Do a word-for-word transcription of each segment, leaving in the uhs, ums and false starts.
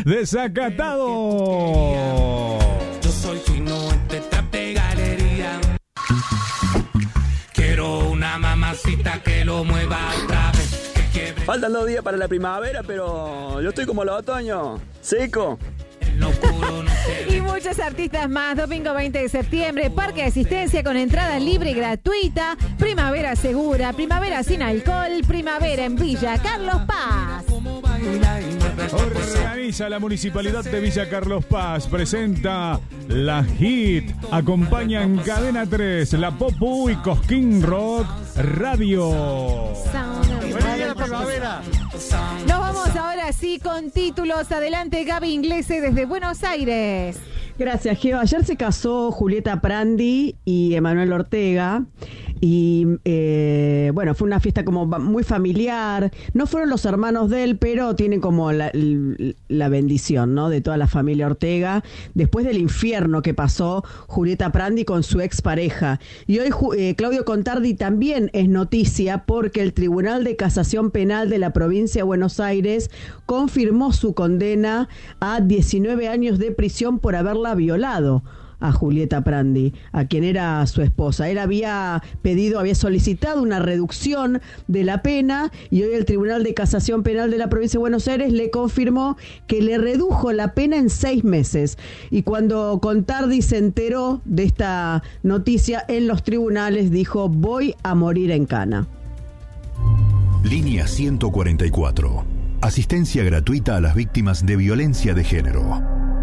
Desacatado. Yo soy fino, este trap de galería. Quiero una mamacita que lo mueva otra vez. Que quiebre. Faltan dos días para la primavera, pero yo estoy como el otoño, seco. Y muchos artistas más. Domingo veinte de septiembre, Parque de Asistencia con entrada libre y gratuita. Primavera segura, primavera sin alcohol, primavera en Villa Carlos Paz. Organiza la Municipalidad de Villa Carlos Paz. Presenta la Hit. Acompañan Cadena tres, La Popu y Cosquín Rock Radio. Nos vamos ahora sí con títulos. Adelante, Gaby Inglese desde Buenos Aires. Gracias, Geo. Ayer se casó Julieta Prandi y Emanuel Ortega. Y eh, bueno, fue una fiesta como muy familiar. No fueron los hermanos de él, pero tienen como la, la bendición, ¿no?, de toda la familia Ortega. Después del infierno que pasó Julieta Prandi con su expareja. Y hoy eh, Claudio Contardi también es noticia porque el Tribunal de Casación Penal de la provincia de Buenos Aires confirmó su condena a diecinueve años de prisión por haberla violado a Julieta Prandi, a quien era su esposa. Él había pedido, había solicitado una reducción de la pena y hoy el Tribunal de Casación Penal de la provincia de Buenos Aires le confirmó que le redujo la pena en seis meses. Y cuando Contardi se enteró de esta noticia en los tribunales, dijo: voy a morir en cana. Línea ciento cuarenta y cuatro. Asistencia gratuita a las víctimas de violencia de género.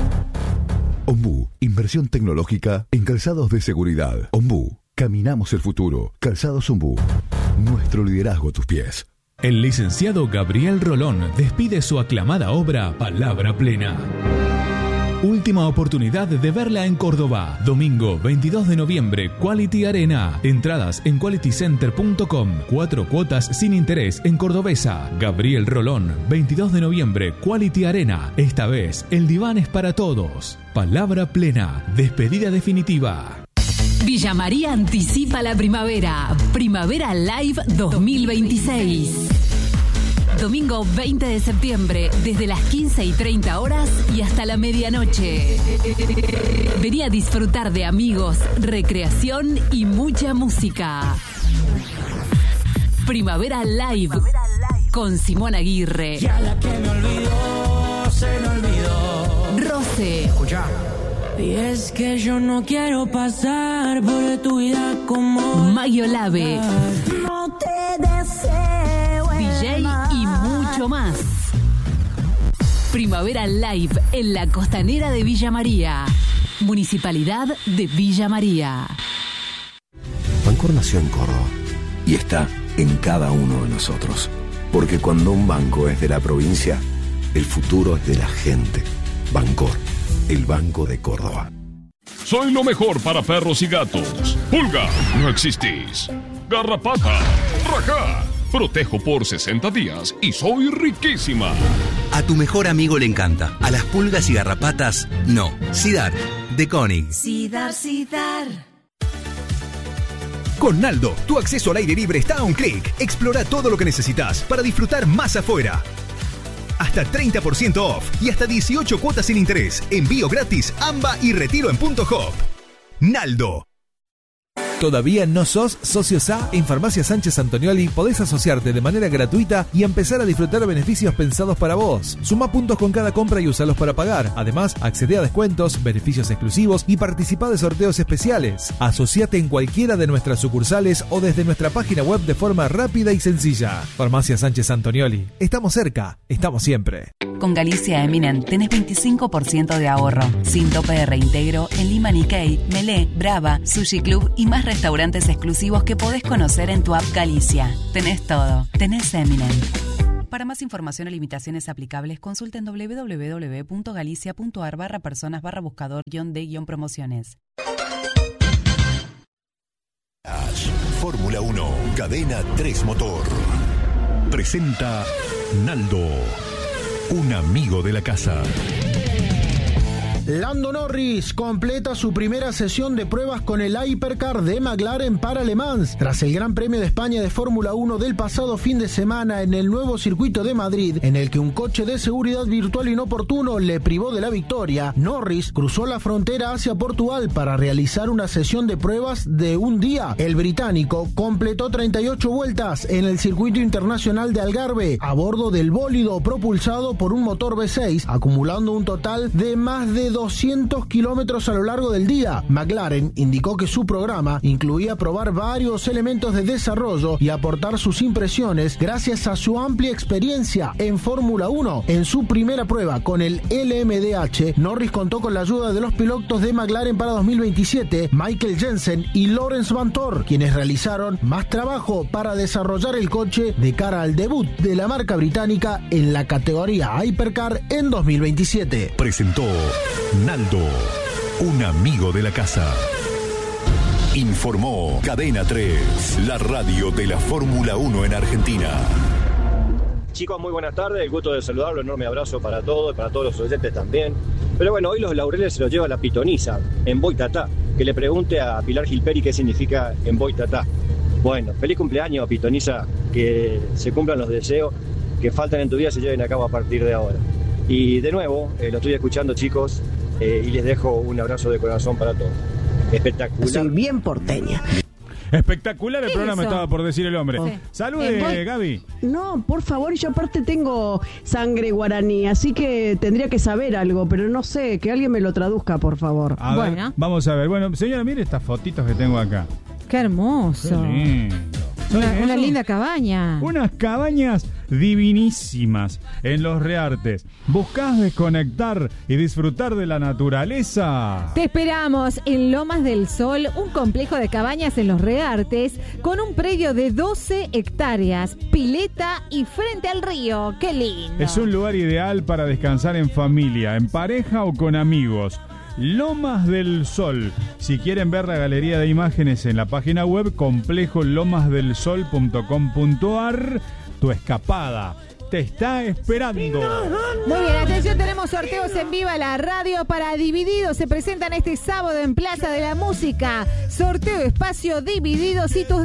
Ombú, inversión tecnológica en calzados de seguridad. Ombú, caminamos el futuro. Calzados Ombú, nuestro liderazgo a tus pies. El licenciado Gabriel Rolón despide su aclamada obra Palabra Plena. Última oportunidad de verla en Córdoba. Domingo veintidós de noviembre, Quality Arena. Entradas en quality center punto com. Cuatro cuotas sin interés en Cordobesa. Gabriel Rolón, veintidós de noviembre, Quality Arena. Esta vez, el diván es para todos. Palabra Plena. Despedida definitiva. Villa María anticipa la primavera. Primavera Live dos mil veintiséis. Domingo veinte de septiembre, desde las quince y treinta horas y hasta la medianoche. Vení a disfrutar de amigos, recreación y mucha música. Primavera Live con Simón Aguirre. Ya la que me olvidó, se me olvidó. Roce. Escucha. Y es que yo no quiero pasar por tu vida como Mayo Lave. No te deseo. D J y mucho más. Primavera Live en la costanera de Villa María. Municipalidad de Villa María. Bancor nació en Córdoba y está en cada uno de nosotros. Porque cuando un banco es de la provincia, el futuro es de la gente. Bancor, el Banco de Córdoba. Soy lo mejor para perros y gatos. Pulga, no existís. Garrapata, rajá. Protejo por sesenta días y soy riquísima. A tu mejor amigo le encanta. A las pulgas y garrapatas, no. Sidar, de Koenig. Sidar, Sidar. Con Naldo, tu acceso al aire libre está a un clic. Explora todo lo que necesitas para disfrutar más afuera. Hasta treinta por ciento off y hasta dieciocho cuotas sin interés. Envío gratis, AMBA y retiro en Punto Hop. Naldo. ¿Todavía no sos socio S A? En Farmacia Sánchez Antonioli podés asociarte de manera gratuita y empezar a disfrutar beneficios pensados para vos. Suma puntos con cada compra y usalos para pagar. Además, accede a descuentos, beneficios exclusivos y participa de sorteos especiales. Asociate en cualquiera de nuestras sucursales o desde nuestra página web de forma rápida y sencilla. Farmacia Sánchez Antonioli. Estamos cerca, estamos siempre. Con Galicia Eminent tenés veinticinco por ciento de ahorro, sin tope de reintegro en Lima Nikkei, Melé, Brava, Sushi Club y más restaurantes exclusivos que podés conocer en tu app Galicia. Tenés todo, tenés Eminent. Para más información o limitaciones aplicables, consulten doble u doble u doble u punto galicia punto a r barra personas barra buscador guión de guión promociones. Fórmula uno, Cadena tres Motor. Presenta Naldo, un amigo de la casa. Lando Norris completa su primera sesión de pruebas con el Hypercar de McLaren para Le Mans. Tras el Gran Premio de España de Fórmula uno del pasado fin de semana en el nuevo circuito de Madrid, en el que un coche de seguridad virtual inoportuno le privó de la victoria, Norris cruzó la frontera hacia Portugal para realizar una sesión de pruebas de un día. El británico completó treinta y ocho vueltas en el circuito internacional de Algarve a bordo del bólido propulsado por un motor V seis, acumulando un total de más de doscientos kilómetros a lo largo del día. McLaren indicó que su programa incluía probar varios elementos de desarrollo y aportar sus impresiones gracias a su amplia experiencia en Fórmula uno. En su primera prueba con el L M D H, Norris contó con la ayuda de los pilotos de McLaren para dos mil veintisiete, Michael Jensen y Lawrence Vanthoor, quienes realizaron más trabajo para desarrollar el coche de cara al debut de la marca británica en la categoría Hypercar en dos mil veintisiete. Presentó Naldo, un amigo de la casa. Informó Cadena tres, la radio de la Fórmula uno en Argentina. Chicos, muy buenas tardes, el gusto de saludarlo, enorme abrazo para todos, para todos los oyentes también. Pero bueno, hoy los laureles se los lleva la pitonisa, en Boitatá, que le pregunte a Pilar Gilperi qué significa en Boitatá. Bueno, feliz cumpleaños, pitonisa, que se cumplan los deseos que faltan en tu vida, se lleven a cabo a partir de ahora. Y de nuevo, eh, lo estoy escuchando, chicos, eh, y les dejo un abrazo de corazón para todos. Espectacular. Soy bien porteña. Espectacular el ¿Qué programa, es eso? estaba por decir el hombre. Sí. Salude, Eh, Gaby. No, por favor, yo aparte tengo sangre guaraní, así que tendría que saber algo, pero no sé, que alguien me lo traduzca, por favor. A ver, vamos a ver. Bueno, señora, mire estas fotitos que tengo acá. Qué hermoso. Qué lindo. Una, ¿Sabe una eso? linda cabaña. Unas cabañas divinísimas en Los Reartes. ¿Buscás desconectar y disfrutar de la naturaleza? Te esperamos en Lomas del Sol, un complejo de cabañas en Los Reartes con un predio de doce hectáreas, pileta y frente al río. ¡Qué lindo! Es un lugar ideal para descansar en familia, en pareja o con amigos. Lomas del Sol. Si quieren ver la galería de imágenes en la página web complejo lomas del sol punto com punto a r, tu escapada te está esperando. Muy bien, atención, tenemos sorteos en Viva la Radio para Divididos. Se presentan este sábado en Plaza de la Música. Sorteo espacio Divididos y tus